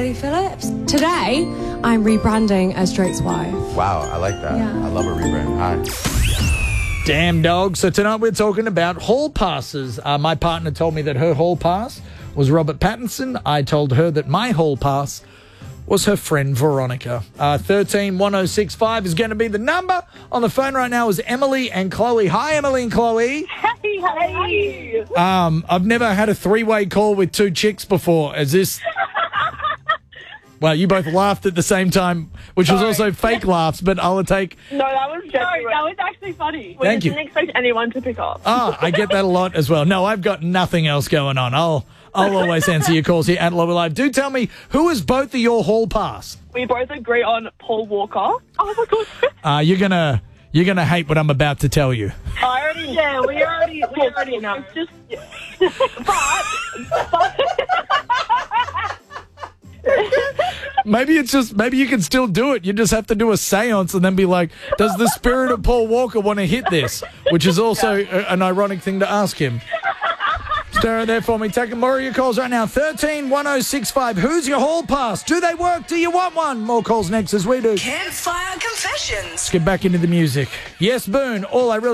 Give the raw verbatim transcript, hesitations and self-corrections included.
Freddie Phillips. Today, I'm rebranding as Drake's wife. Wow, I like that. Yeah. I love a rebrand. Hi. Damn, dog. So tonight we're talking about hall passes. Uh, my partner told me that her hall pass was Robert Pattinson. I told her that my hall pass was her friend Veronica. Uh, thirteen one oh six five is going to be the number. On the phone right now is Emily and Chloe. Hi, Emily and Chloe. Hey, hey. Um, I've never had a three-way call with two chicks before. Is this... Well, you both laughed at the same time, which was Sorry. also fake laughs, but I'll take... No, that was genuine. That was actually funny. We Thank you. didn't expect anyone to pick up. Ah, I get that a lot as well. No, I've got nothing else going on. I'll I'll always answer your calls here at Love Live. Do tell me, who is both of your hall pass? We both agree on Paul Walker. Oh my god. Uh, you're gonna you're gonna hate what I'm about to tell you. I already yeah, we already we already know. It's just but but Maybe it's just maybe you can still do it. You just have to do a seance and then be like, does the spirit of Paul Walker want to hit this? Which is also a, an ironic thing to ask him. Stir it there for me. Taking more of your calls right now. thirteen one oh six five. Who's your hall pass? Do they work? Do you want one? More calls next as we do. Campfire Confessions. Let's get back into the music. Yes, Boone. All I really